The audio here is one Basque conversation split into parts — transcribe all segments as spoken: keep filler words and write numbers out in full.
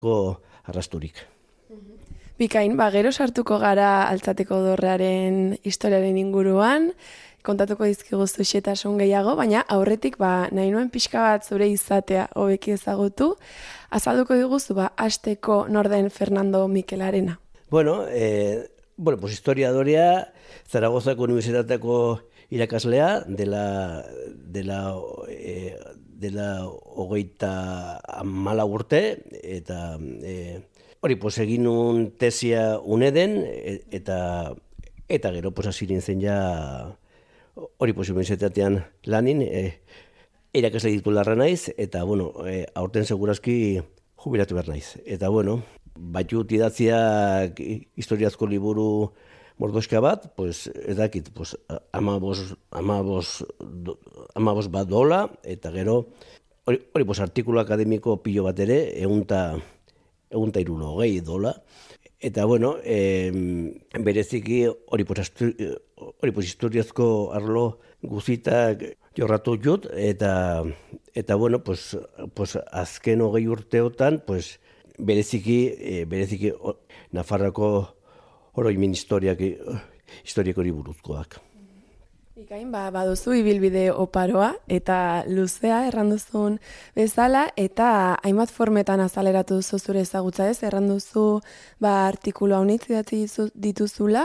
arrasturik. Bikain, ba, gero sartuko gara Altzateko dorrearen historiaren inguruan, kontatuko dizkiguzu xetasun gehiago, baina aurretik ba, nahi nuen pixka bat zure izatea hobeki ezagutu, azalduko diguzu ba, hasteko norden Fernando Mikel Arena. Bueno, eh, bueno, pues historiadorea, Zaragozako Unibertsitateko irakaslea, dela, dela, eh, dela hogeita hamala urte, eta eh, hori, pues, egin nun tesia uneden, eta eta gero, pues, hasi nintzen ja, hori, pues, unibertsitatean lanin, eh, irakasle titularra naiz, eta, bueno, eh, aurten segurazki jubilatu behar naiz. Eta, bueno, batut idatziak historiazko liburu mordoska bat, pues, ez dakit, pues, amabos, amabos, amabos bat dola, eta gero, hori, hori pues, artikulu akademiko pilo bat ere, egunta, egunta irulo hogei dola, eta, bueno, eh, bereziki hori pues, hori pues, historiazko arlo guzitak jorratu jut, eta, eta bueno, pues, pues, azken hogei urteotan, pues, bereziki, eh, bereziki Nafarroako oroimen historiak, historiakori buruzkoak. Ikain, ba, baduzu ibilbide oparoa eta luzea erranduzun bezala, eta hainbat formetan azaleratu duzu zure ezagutza ez, erranduzu ba, artikulu haunitz idatzi dituzula,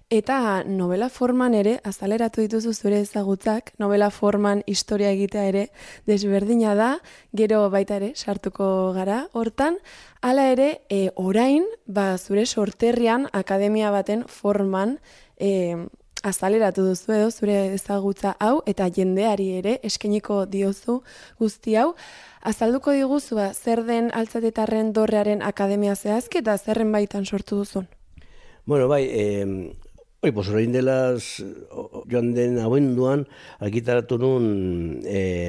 eta novela forman ere azaleratu dituzu zure ezagutzak, novela forman historia egitea ere desberdina da, gero baita ere sartuko gara hortan, hala ere, e, orain, ba, zure sorterrian akademia baten forman e, azaleratu duzu edo zure ezagutza hau, eta jendeari ere eskainiko diozu guzti hau. Azalduko diguzu, ba, zer den Altzatetarren dorrearen akademia zehazki eta zerren baitan sortu duzun? Bueno, bai, eh, hori, pues, orain delaz, joan den abenduan, argitaratu nun eh,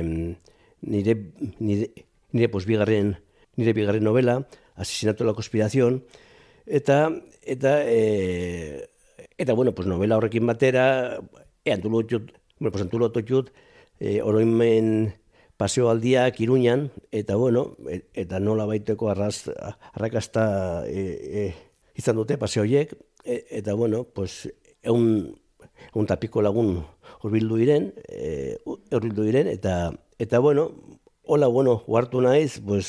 nire, nire, nire, pues, bigarren, nire bigarren novela, Asesinato de la Conspiración, eta, eta, eh, eta, bueno, pues, novela horrekin batera, e, antulotut, bueno, pues, antulotut, e, oroimen paseoaldiak Iruñan, eta, bueno, et, eta nola baiteko arraz, arrakasta e, e, izan dute paseoiek, e, eta, bueno, pues, egun, egun tapiko lagun hurbildu diren, e, hurbildu diren, eta, eta, bueno, hola, bueno, huartu naiz, pues,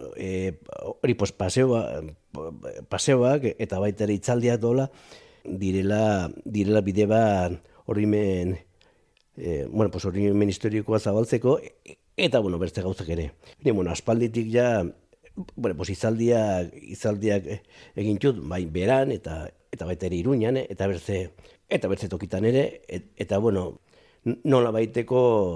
eh, hori, pues, paseoa, paseoak eta baita ere itzaldiak dola, direla, direla bide bat horimen, eh, bueno, pues, horimen historikoa zabaltzeko, eta, bueno, beste gauzak ere. Ni, bueno, aspalditik ja, bueno, pues, izaldiak, izaldiak egin txut, bai, beran, eta, eta baita ere Iruñan, eta berze, eta berze tokitan ere, et, eta, bueno, nola baiteko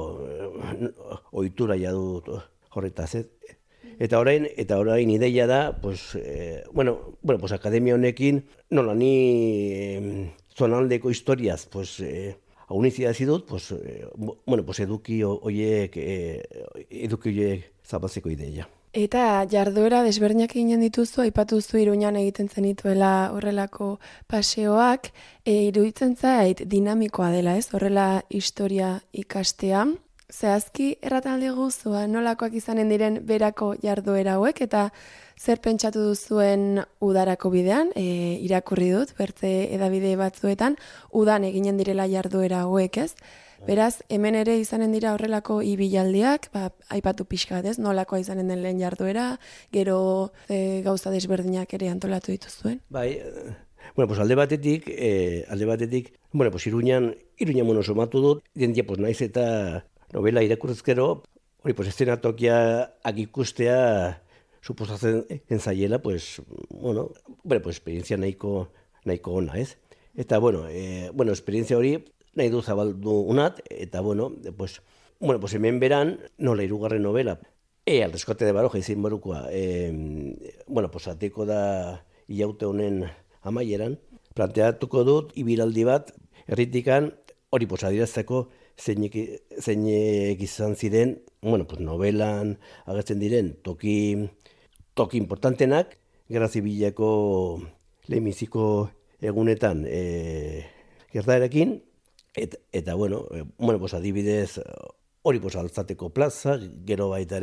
ohitura ja dut horretaz, ez? Eta orain, eta orain ideia da, pues, eh, bueno, bueno, pues, akademia honekin, nola ni eh, zonaldeko historiaz, pues, eh, aunizidazi dut, pues, eh, bueno, pues, eduki horiek, eh, eduki horiek zabaltzeko ideia. Eta jarduera desberdinak eginen dituzu, aipatuzu Iruñan egiten zenituela horrelako paseoak, e, iruditzen zait dinamikoa dela, ez? Horrela historia ikastea. Zehazki erratan diguzu, nolakoak izanen diren berako jarduera hauek, eta zer pentsatu duzuen udarako bidean, e, irakurri dut, bertze edabide batzuetan, udan eginen direla jarduera hauek, ez? Beraz, hemen ere izanen dira horrelako ibilaldiak, ba, aipatu pixka bat, ez? Nolakoa izanen den lehen jarduera, gero e, gauza desberdinak ere antolatu dituzuen. Bai, bueno, pues alde batetik, eh, alde batetik, bueno, pues Iruñan, Iruñan monosomatu dut, jendia, pues naiz eta novela irakurrezkero, hori, pues eszenatokiak ikustea suposatzen zaiela, pues, bueno, bueno, pues esperientzia nahiko, nahiko ona, ez? Eta, bueno, eh, bueno, esperientzia hori, nahi du zabaldu unat, eta, bueno, pues, bueno, pues hemen beran, nola hirugarren novela, e, al rescate de Baroja izin barukoa, e, bueno, pues, ateko da ilaute honen amaieran, planteatuko dut, ibilaldi bat, erritikan, hori, pues, adirazteko, zeinek, zeinek izan ziren, bueno, pues, novelan agertzen diren, toki, toki importantenak, Gerra Zibileko lehenbiziko egunetan e, gertaerekin, Et, eta, bueno, e, bueno, pues, adibidez, hori pues, Altzateko plaza, gero baita ere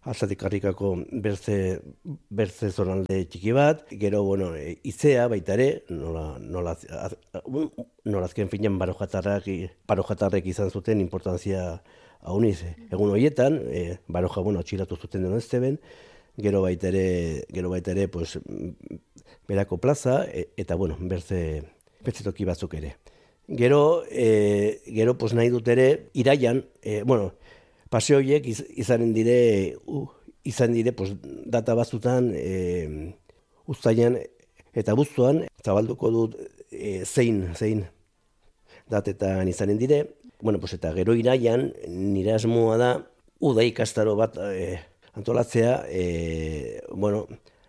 alzatik karrikako berze, berze zonalde txiki bat, gero, bueno, izea baita ere, nola, nola, az, nola azken finean barojatarrak, barojatarrek izan zuten importantzia hauniz. Egun horietan, e, baroja, bueno, txilatu zuten deno ez zeben, gero baita ere, gero baita ere, pues, berako plaza, e, eta, bueno, berze, berze toki batzuk ere. Gero, e, gero, pues, nahi dut ere, iraian, e, bueno, paseo horiek iz, izanen dire, uh, izan dire, pues, data batzutan, e, uztailan eta abuztuan, zabalduko dut e, zein, zein datetan izanen dire. Bueno, pues, eta gero iraian, nire asmoa da, uda ikastaro bat e, antolatzea, e, bueno,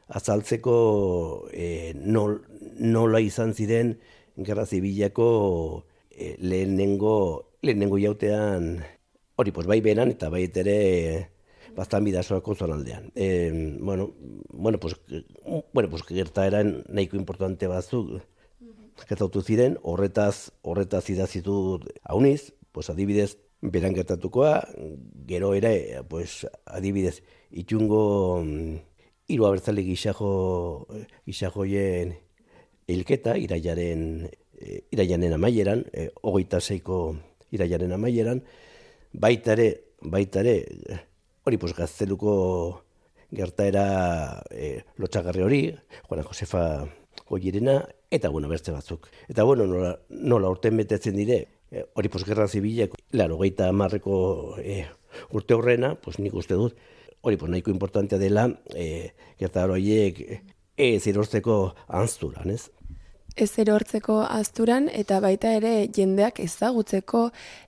azaltzeko e, nol, nola izan ziren Gerra Zibilako e, lehenengo, lehenengo jautean, hori, pues, bai beran eta bai ere baztan bidazoako zonaldean. E, bueno, bueno, pues, bueno, pues, gertaeran nahiko importante batzuk gertatu ziren, horretaz, horretaz idazitu hauniz, pues, adibidez, beran gertatukoa, gero ere, pues, adibidez, itxungo hiru abertzale gisajo, gisajoien hilketa, iraiaren, iraiaren amaieran, e, hogeita seiko iraiaren amaieran, baita ere, baita ere, hori, pues, Gazteluko gertaera e, lotxagarri hori, Juana Josefa Goierena, eta, bueno, bertze batzuk. Eta, bueno, nola, nola urten betetzen dire, e, hori, pues, Gerra Zibileko, laro, hogeita hamarreko e, urte horrena, pues, nik uste dut, hori, pues, nahiko importantea dela, e, gertaera horiek ez erortzeko anzturan, ez? Ez erortzeko azturan, eta baita ere jendeak ezagutzeko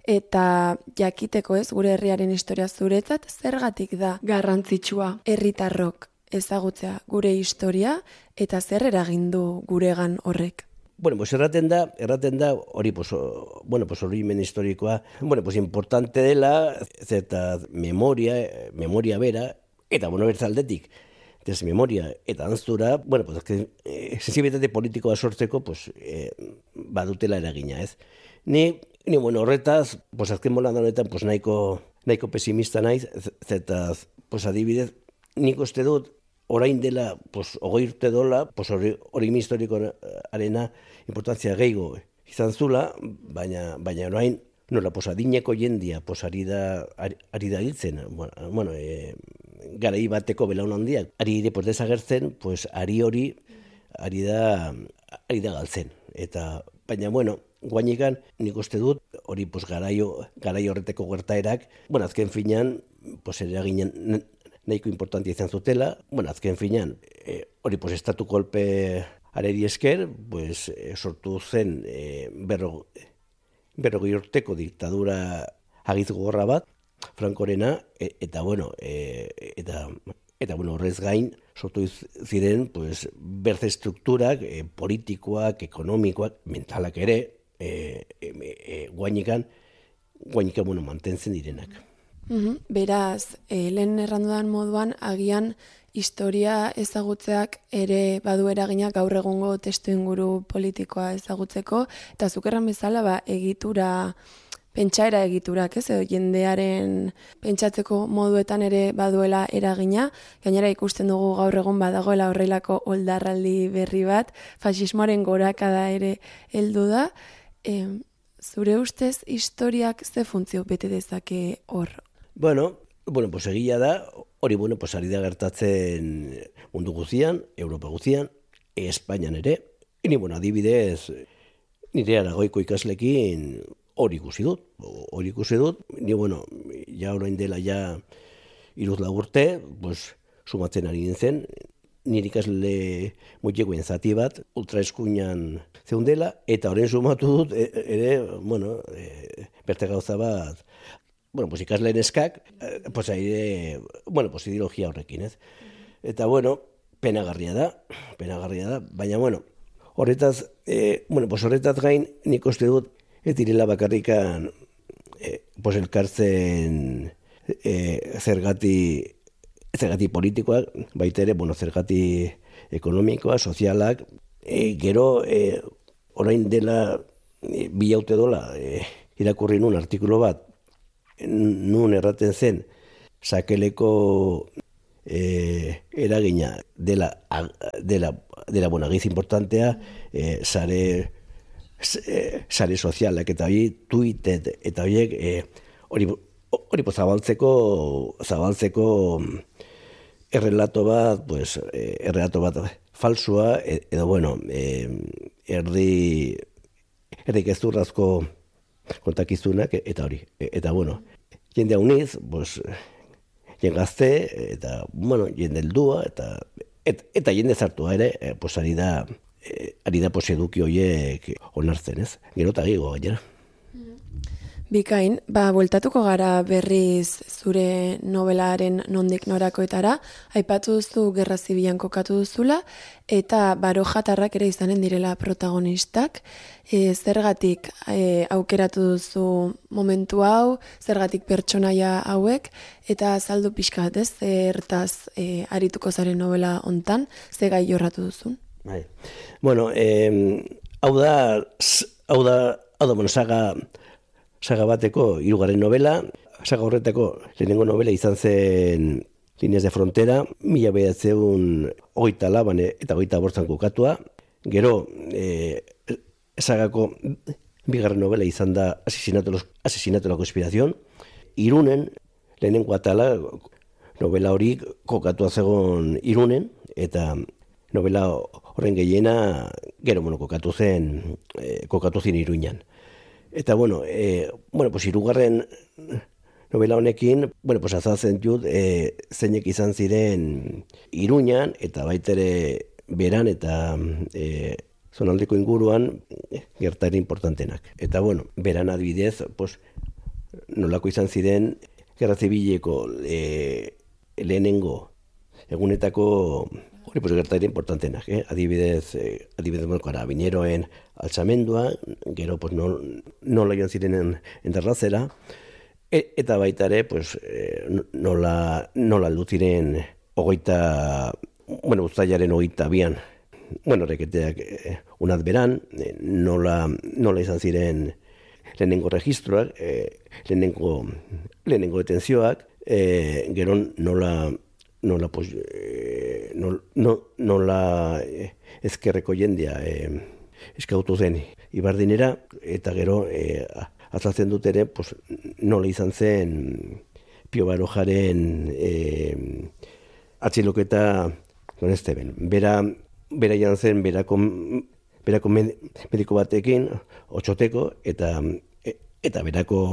eta jakiteko, ez, gure herriaren historia zuretzat, zergatik da garrantzitsua herritarrok ezagutzea gure historia eta zer eragin du guregan horrek. Bueno, pues erraten da, erraten da, hori, pues, bueno, pues, orimen historikoa, bueno, pues, importante dela, zeta memoria, memoria bera, eta, bueno, bertzaldetik, desmemoria eta anztura, bueno, pues, eh, sensibilitate politikoa sortzeko, pues, eh, badutela eragina, ez? Ni, ni, bueno, horretaz, pues, azken bolan honetan, pues, nahiko, nahiko pesimista naiz, zeta, pues, adibidez, nik uste dut, orain dela, pues, ogoi urte dola, pues, hori historikoarena importantzia gehiago izan zula, baina, baina orain, nola, pues, adineko jendia, pues, ari da, ari, ari da hiltzen, bueno, bueno e, garai bateko belaun handiak, ari ere, pues, desagertzen, pues, ari hori, ari da, ari da galtzen, eta, baina, bueno, guainikan, nik uste dut, hori, pues, garaio, garaio horreteko gertaerak, bueno, azken finean, pues, eraginen, nahiko importantia izan zutela, bueno, azken finean, e, hori, pues, estatu kolpe areri esker, pues, e, sortu zen e, berro, berrogei urteko diktadura agizgorra bat, Frankorena, e, eta, bueno, e, eta, eta, bueno, horrez gain, sortu ziren, pues, berze estrukturak, e, politikoak, ekonomikoak, mentalak ere, e, e, e, guainikan, guainikan, bueno, mantentzen direnak. Uhum. Beraz, e, lehen errandudan moduan, agian historia ezagutzeak ere badu eragina gaur egungo testu inguru politikoa ezagutzeko, eta zukerran bezala, ba, egitura, pentsaera egiturak, ez, edo jendearen pentsatzeko moduetan ere baduela eragina, gainera ikusten dugu gaur egun badagoela horrelako oldarraldi berri bat, fasismoaren gorakada ere heldu da. E, zure ustez, historiak ze funtzio bete dezake hor? Bueno, bueno, pues egia da, hori, bueno, pues ari da gertatzen mundu guztian, Europa guztian, Espainian ere, ni, bueno, adibidez, nire Aragoiko ikaslekin hori ikusi dut, hori ikusi dut, ni, bueno, ja orain dela ja iruz lagurte, pues, sumatzen ari nintzen, nire ikasle mutxekoen zati bat, ultraeskuinan zeundela, eta horren sumatu dut, ere, bueno, e, berte gauza bat, bueno, pues ikasleen eskak, pues aire, bueno, pues ideologia horrekin, ez? Eta, bueno, penagarria da, penagarria da, baina, bueno, horretaz, eh, bueno, pues horretaz gain, nik uste dut, ez direla bakarrikan, eh, pues elkartzen eh, zergati, zergati politikoak, baita ere, bueno, zergati ekonomikoa, sozialak, eh, gero, eh, orain dela, eh, bi haute dola, eh, irakurri nun artikulu bat, nun erraten zen, sakeleko e, eragina dela, dela, dela bueno, agiz importantea, e, sare, sare sozialak eta hori, Twitter eta horiek, e, hori, hori zabaltzeko, zabaltzeko errelato bat, pues, errelato bat falsua, edo, bueno, e, erdi, erdi gezurrazko kontakizunak, eta hori, eta, bueno, jende hauniz, pues, jende gazte, eta, bueno, jende heldua, eta, et, eta jende zartua ere, e, pues, ari da, e, ari da pues, eduki horiek onartzen, ez? Gero eta gigo, gainera. Bikain, ba, bueltatuko gara berriz zure novelaren nondik norakoetara, aipatu duzu Gerra Zibilan kokatu duzula, eta barojatarrak ere izanen direla protagonistak. E, zergatik e, aukeratu duzu momentu hau, zergatik pertsonaia hauek, eta azaldu pixka bat, ez, zertaz e, arituko zaren novela hontan, ze gai jorratu duzun? Bai. Bueno, eh, hau da, hau da, hau da, bueno, saga, saga bateko hirugarren novela, saga horretako lehenengo novela izan zen Líneas de Frontera, mila bederatziehun hogeita lauan eta hogeita bostean kokatua. Gero, eh, sagako bigarren novela izan da Asesinato de la Conspiración. Irunen, lehenengo atala, novela hori kokatua zegoen Irunen, eta novela horren gehiena gero bueno, kokatu zen, eh, kokatu zen Iruñan. Eta, bueno, eh, bueno, pues, irugarren novela honekin, bueno, pues, azaltzen dut, eh, zeinek izan ziren Iruñan, eta baitere beran, eta eh, zonaldeko inguruan gertaera importantenak. Eta, bueno, beran adibidez, pues, nolako izan ziren Gerra Zibileko eh, lehenengo egunetako hori pues, gertaera importantenak, eh? adibidez, eh, adibidez bueno, karabineroen altxamendua, gero pues, no, nola joan ziren enterrazera, e, eta baita ere pues, eh, nola, nola aldu ziren hogeita, bueno, uztailaren hogeita bian, bueno, reketeak eh, unat beran, eh, nola, nola izan ziren lehenengo registroak, eh, lehenengo, lehenengo detentzioak, eh, gero nola, nola, pues, eh, no, no, nola eh, ezkerreko jendea eh, eskautu zen Ibardinera, eta gero eh, azaltzen dut ere, pues, nola izan zen Pio Barojaren eh, atxiloketa non ez teben. Bera, bera jan zen berako, berako mediko batekin, otxoteko, eta, eta berako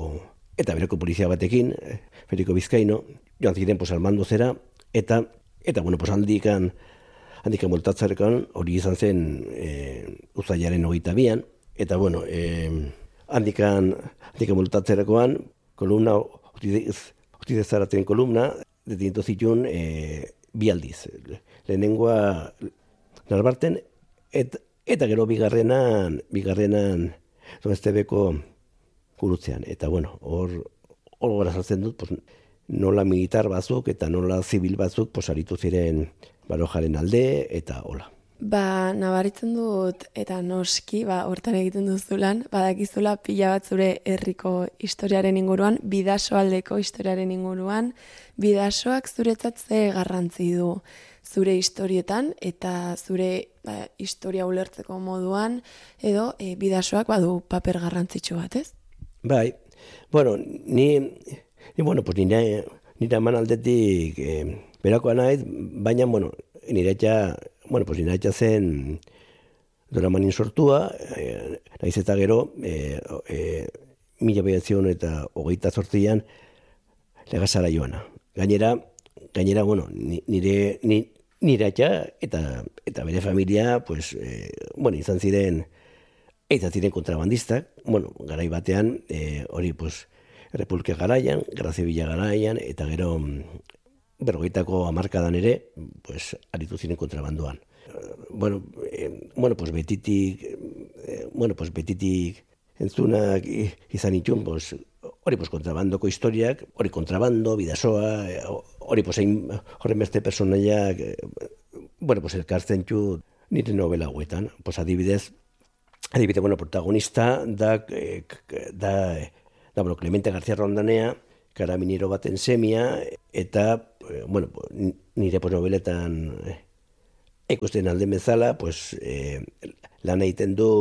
eta berako polizia batekin, Federico Bizkaino, joan ziren pues, almando zera, eta, eta bueno, pues, handikan, handikan moltatzarekan, hori izan zen e, uztailaren hogeita bian, eta bueno, e, handikan, handikan moltatzerakoan, kolumna, hotidez zaraten kolumna, detinto zituen e, bi aldiz. Lehenengoa Narbarten, et, eta gero bigarrenan, bigarrenan, zonestebeko gurutzean. Eta bueno, hor, hor gara zartzen dut, pues, nola militar batzuk eta nola zibil batzuk pues, aritu ziren Barojaren alde, eta hola. Ba, nabaritzen dut, eta noski, ba, hortan egiten duzulan, badakizula pila bat zure herriko historiaren inguruan, Bidasoaldeko historiaren inguruan, Bidasoak zuretzat ze garrantzi du zure historietan, eta zure ba, historia ulertzeko moduan, edo e, Bidasoak badu paper garrantzitsu bat, ez? Bai, bueno, ni, ni bueno, pues nire, nire eman aldetik eh, berakoa naiz, baina, bueno, nire etxa, bueno, pues nire etxa zen Doramanin sortua, eh, naiz eta gero, eh, eh, mila bederatziehun eta hogeita zortzian Legazara joana. Gainera, gainera, bueno, nire, nire, nire etxa eta, eta bere familia, pues, eh, bueno, izan ziren, eta ziren kontrabandistak, bueno, garai batean, e, hori, pues, Repulke garaian, Gerra Zibila garaian, eta gero berrogeitako hamarkadan ere, pues, aritu ziren kontrabandoan. Bueno, e, bueno, pues, betitik, e, bueno, pues, betitik entzunak izan itxun, pues, hori, pues, kontrabandoko historiak, hori kontrabando, Bidasoa, hori, pues, horren beste personaiak, bueno, pues, elkartzen txu nire novela hauetan, pues, adibidez, Adibide, bueno, protagonista da, da, da bueno, Clemente García Rondanea, karaminero baten semia, eta, bueno, nire pues, nobeletan ikusten alde bezala, pues, eh, lan egiten du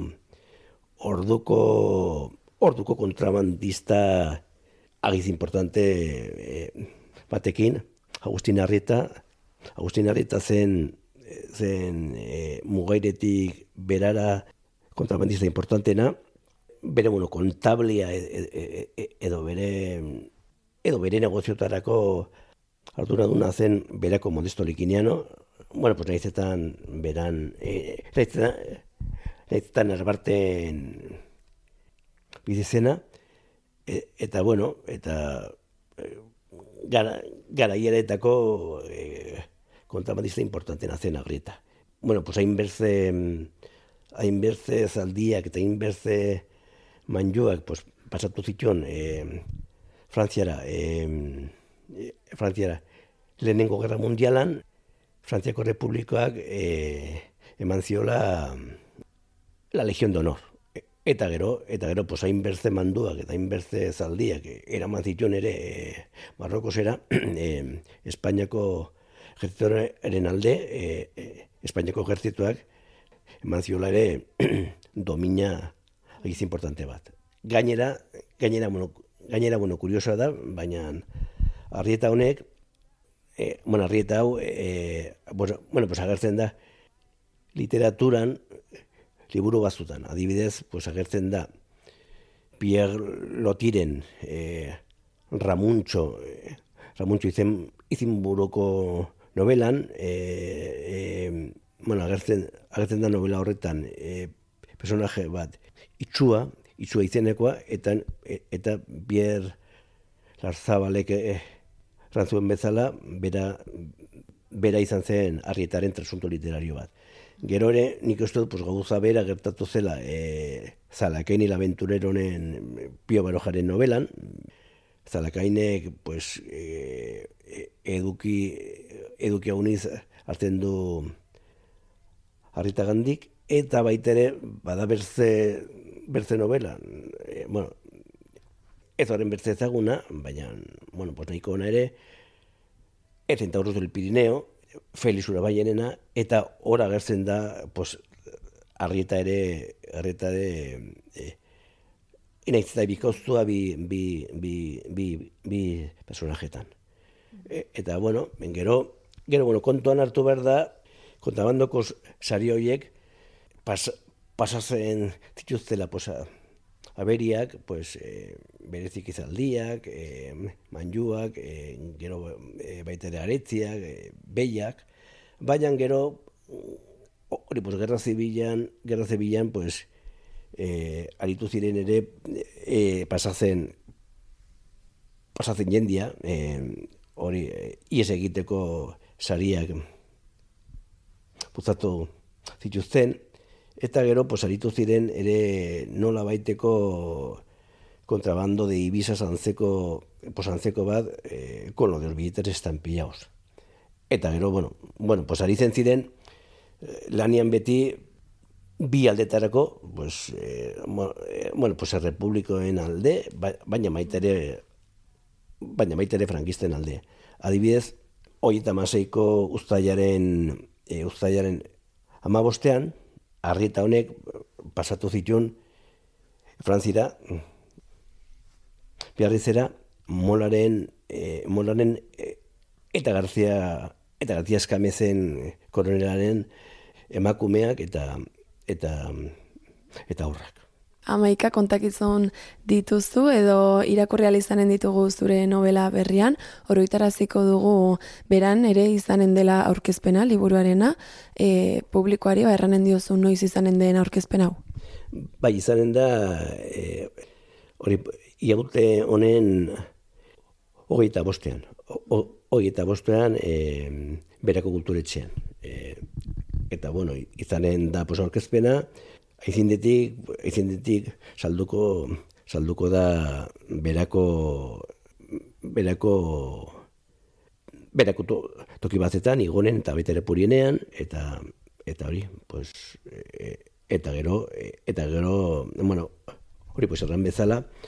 orduko, orduko kontrabandista agiz importante eh, batekin, Agustin Arrieta. Agustin Arrieta zen, zen eh, Mugairetik berara kontrabandista importantena, bere bueno, kontablia edo bere edo bere negoziotarako arduraduna zen berako Modesto Likiniano. Bueno, pues nahizetan beran eh, nahizetan, nahizetan erbarten bizizena e, eta bueno, eta e, gara, gara hieretako e, kontrabandista importantena zen Arrieta. Bueno, pues hainberze hainberze zaldiak eta hainberze manjuak pues, pasatu zituen eh, Frantziara, eh, Frantziara lehenengo gerra mundialan, Frantziako Republikoak eh, eman ziola la Legión de Honor. Eta gero, eta gero, pues, hainberze manduak eta hainberze zaldiak eraman zituen ere eh, Marrokosera, eh, Espainiako ejertzitoaren alde, eh, eh, Espainiako ejertzituak eman ziola ere domina egiz importante bat. Gainera, gainera, bueno, gainera, bueno, kuriosa da, baina Arrieta honek, eh, bueno, Arrieta hau, eh, bueno, pues agertzen da literaturan, liburu batzutan. Adibidez, pues agertzen da Pierre Lotiren eh, Ramuntxo, eh, Ramuntxo izen, izen buruko novelan, eh, eh, bueno, agertzen, agertzen da novela horretan eh, personaje bat, Itxua, Itxua izenekoa, eta, eta Bier Larzabalek eh, rantzuen bezala, bera, bera izan zen Arrietaren trasunto literario bat. Gero ere, nik uste dut, pues, gauza bera gertatu zela eh, Zalakain el aventureronen Pio Barojaren novelan. Zalakainek, pues, eh, eduki, eduki hauniz hartzen du Arrietagandik, eta baitere, bada berze, berze novela, e, bueno, ez horren berze ezaguna, baina, bueno, pues nahiko ona ere, ez Centauros del Pirineo, Felix Urabaienena, eta hor agertzen da, pues, Arrieta ere, Arrieta ere, e, inaiz eta bikauztua bi, bi, bi, bi, bi personajetan. E, eta, bueno, gero, gero, bueno, kontuan hartu behar da, kontrabandoko sari horiek pas, pasatzen zituztela posa, aberiak, pues, e, berezik izaldiak, e, manjuak, e, gero e, baita ere aretziak, e, behiak, baina gero, hori, pues, gerra zibilan, gerra zibilan, pues, e, aritu ziren ere e, pasatzen, pasatzen jendia, e, hori, e, ies egiteko sariak puzatu zituzten, eta gero, pues, aritu ziren ere nola baiteko kontrabando de Ibiza antzeko, pues, antzeko bat, eh, con lo de los billetes estampillados. Eta gero, bueno, bueno, pues, aritzen ziren, eh, lanian beti, bi aldetarako, pues, eh, bueno, pues, errepublikoen alde, baina maitere, baina maitere frankisten alde. Adibidez, hogeita hamaseiko uztailaren E, uztailaren hamabostean, Arrieta honek pasatu zituen Frantzira, Biarrizera, Molaren, e, Molaren e, eta Garzia, eta Garzia Eskamezen koronelaren emakumeak eta eta eta aurrak. Hamaika kontakizun dituzu edo irakurri ahal izanen ditugu zure novela berrian, oroitaraziko dugu beran ere izanen dela aurkezpena, liburuarena, e, publikoari ba, erranen diozu noiz izanen den aurkezpen hau? Bai, izanen da, e, hori, iagute honen hogeita bostean, hogeita bostean e, berako kulturetxean. E, eta, bueno, izanen da pues, aurkezpena, Aizindetik, aizindetik salduko, salduko da berako, berako, berako to, toki batetan, igonen eta betere purienean, eta, eta hori, pues, e, eta gero, e, eta gero, bueno, hori, pues, erran bezala,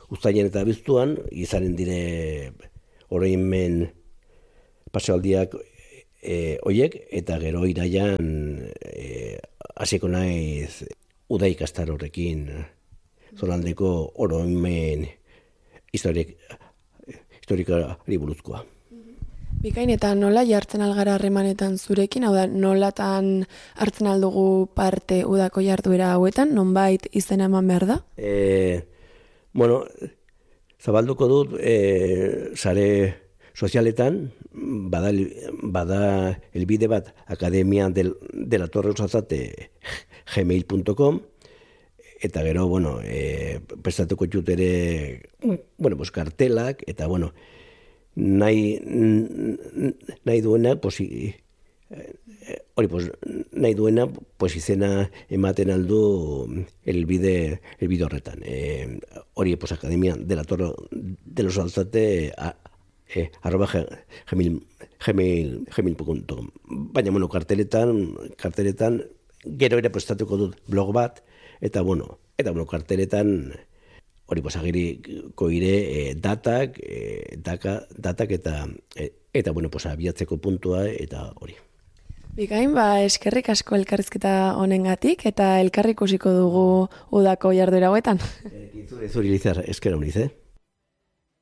uztailen eta abuztuan, izanen dire oroimen pasealdiak e, oiek, eta gero iraian e, hasiko naiz uda ikastar horrekin zonaldeko oroimen historik, historikari buruzkoa. Bikain, eta nola jartzen algara harremanetan zurekin, hau da, nolatan hartzen aldugu parte udako jarduera hauetan, nonbait izena eman behar da? E, bueno, zabalduko dut, e, sare sozialetan, bada, bada elbide bat, Akademia del, de la Torre Osatzate gmail punto com, eta gero, bueno, e, prestatuko jut ere, bueno, pues, kartelak, eta, bueno, nahi, nahi duena, pues, hori, pues, nahi duena, pues, izena ematen aldu elbide, elbide horretan. E, hori, pues, Akademia de la Torre de los Alzate, a, e, arroba gmail, gmail, gmail punto com. Baina, bueno, karteletan, karteletan, gero ere prestatuko dut blog bat, eta, bueno, eta, bueno, karteletan, hori, pues, agiriko ire e, datak, e, daka, datak eta, e, eta, bueno, pues, abiatzeko puntua eta hori. Bikain, ba, eskerrik asko elkarrizketa honengatik eta elkarrik ikusiko dugu udako jarduera hauetan. E, zuri, zuri, Lizar, esker honiz, eh?